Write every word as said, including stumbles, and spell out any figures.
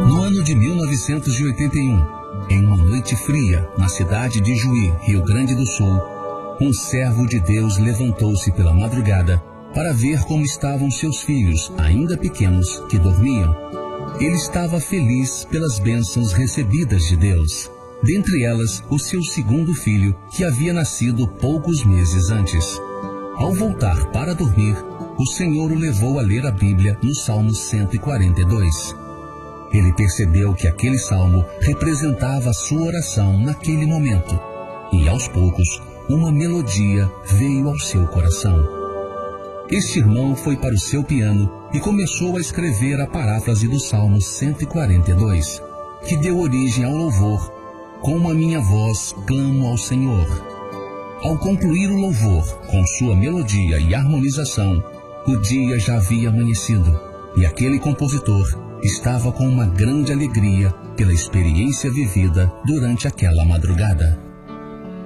No ano de mil novecentos e oitenta e um, em uma noite fria, na cidade de Juí, Rio Grande do Sul, um servo de Deus levantou-se pela madrugada para ver como estavam seus filhos, ainda pequenos, que dormiam. Ele estava feliz pelas bênçãos recebidas de Deus. Dentre elas, o seu segundo filho, que havia nascido poucos meses antes. Ao voltar para dormir, o Senhor o levou a ler a Bíblia no Salmo cento e quarenta e dois. Ele percebeu que aquele salmo representava a sua oração naquele momento. E, aos poucos, uma melodia veio ao seu coração. Este irmão foi para o seu piano e começou a escrever a paráfrase do Salmo cento e quarenta e dois, que deu origem ao louvor: "Com a minha voz clamo ao Senhor". Ao concluir o louvor com sua melodia e harmonização, o dia já havia amanhecido e aquele compositor estava com uma grande alegria pela experiência vivida durante aquela madrugada.